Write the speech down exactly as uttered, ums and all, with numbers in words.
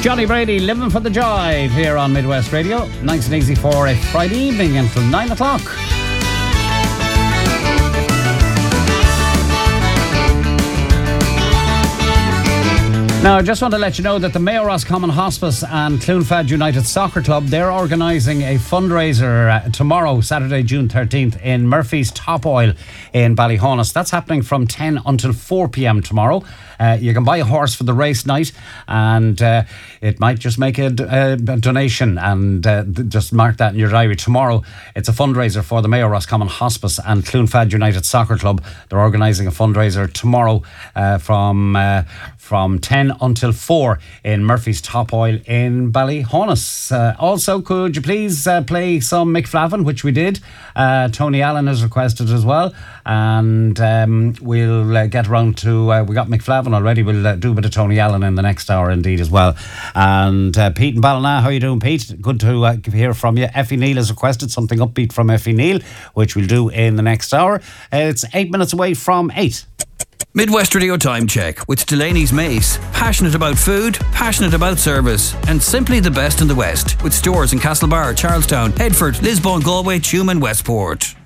Johnny Brady, Living for the Jive here on Midwest Radio. Nice and easy for a Friday evening until nine o'clock. Now, I just want to let you know that the Mayo Roscommon Hospice and Cloonfad United Soccer Club, they're organising a fundraiser uh, tomorrow, Saturday, June thirteenth, in Murphy's Top Oil in Ballyhonus. That's happening from ten until four p.m. tomorrow. Uh, you can buy a horse for the race night, and uh, it might just make a, a, a donation, and uh, just mark that in your diary. Tomorrow, it's a fundraiser for the Mayo Roscommon Hospice and Cloonfad United Soccer Club. They're organising a fundraiser tomorrow uh, from uh, from ten until four in Murphy's Top Oil in Ballyhonus. Uh, also, could you please uh, play some Mick Flavin, which we did. Uh, Tony Allen has requested as well, and um, we'll uh, get around to, uh, we got Mick Flavin already, we'll uh, do a bit of Tony Allen in the next hour indeed as well. And uh, Pete and Ballina, how are you doing, Pete? Good to uh, hear from you. Effie Neal has requested something upbeat from Effie Neal, which we'll do in the next hour. Uh, it's eight minutes away from eight. Midwest Radio Time Check with Delaney's Mace. Passionate about food, passionate about service, and simply the best in the West. With stores in Castlebar, Charlestown, Headford, Lisbon, Galway, Tuam and Westport.